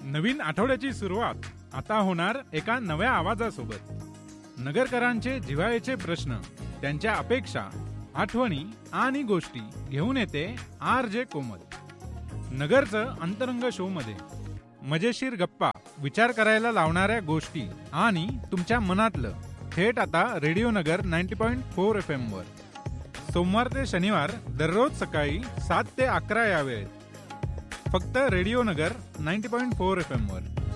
नवीन आठवड्याची सुरुवात आता होणार एका नव्या आवाजासोबत. नगरकरांचे जिव्हाळ्याचे प्रश्न, त्यांच्या अपेक्षा, आठवणी आणि गोष्टी घेऊन येते RJ कोमल. नगरचं अंतरंग शो मध्ये मजेशीर गप्पा, विचार करायला लावणाऱ्या गोष्टी आणि तुमच्या मनातलं थेट आता रेडिओ नगर 90.4 FM वर. सोमवार ते शनिवार दररोज सकाळी 7 ते 11 या वेळेत फक्त रेडिओ नगर 90.4 FM वर.